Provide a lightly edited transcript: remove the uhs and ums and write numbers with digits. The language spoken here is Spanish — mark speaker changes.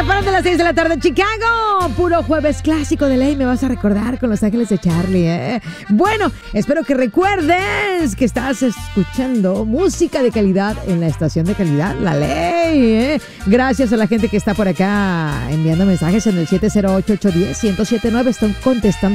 Speaker 1: se fueron de las 6 de la tarde, Chicago. Puro jueves clásico de ley. Me vas a recordar con Los Ángeles de Charlie, ¿eh? Bueno, espero que recuerdes que estás escuchando música de calidad en la estación de calidad, La Ley, ¿eh? Gracias a la gente que está por acá enviando mensajes en el 708-810-1079. Están contestando